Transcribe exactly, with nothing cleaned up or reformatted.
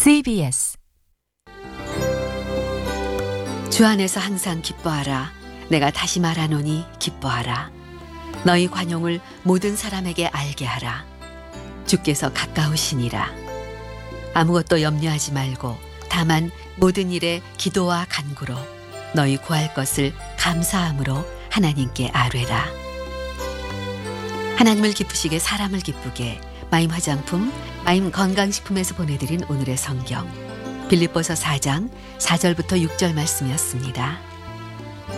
씨비에스 주 안에서 항상 기뻐하라. 내가 다시 말하노니 기뻐하라. 너희 관용을 모든 사람에게 알게 하라. 주께서 가까우시니라. 아무것도 염려하지 말고 다만 모든 일에 기도와 간구로 너희 구할 것을 감사함으로 하나님께 아뢰라. 하나님을 기쁘시게 사람을 기쁘게 마임 화장품, 마임 건강식품에서 보내드린 오늘의 성경 빌립보서 사 장 사 절부터 육 절 말씀이었습니다.